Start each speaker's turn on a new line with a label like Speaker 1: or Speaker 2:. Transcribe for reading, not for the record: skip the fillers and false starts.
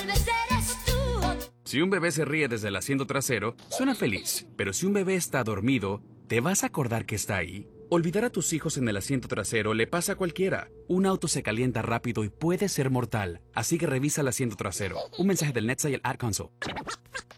Speaker 1: vez eres tú.
Speaker 2: Si un bebé se ríe desde el asiento trasero, suena feliz. Pero si un bebé está dormido, ¿te vas a acordar que está ahí? Olvidar a tus hijos en el asiento trasero le pasa a cualquiera. Un auto se calienta rápido y puede ser mortal. Así que revisa el asiento trasero. Un mensaje del NHTSA y el Ad Council.